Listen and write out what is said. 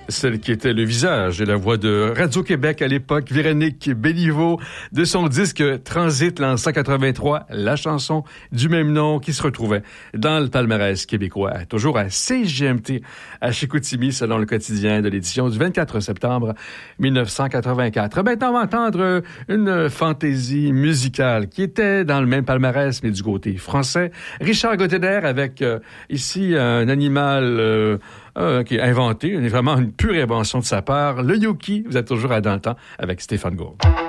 celle qui était le visage et la voix de Radio-Québec à l'époque, Véronique Béliveau, de son disque Transit, en 1983, la chanson du même nom qui se retrouvait dans le palmarès québécois, toujours à CGMT à Chicoutimi, selon le quotidien de l'édition du 24 septembre 1984. Maintenant, on va entendre une fantaisie musicale qui était dans le même palmarès, mais du côté français. Richard Gottener avec ici un animal qui est inventé, vraiment une pure invention de sa part. Le Yuki, vous êtes toujours à dans le temps avec Stéphane Gourde.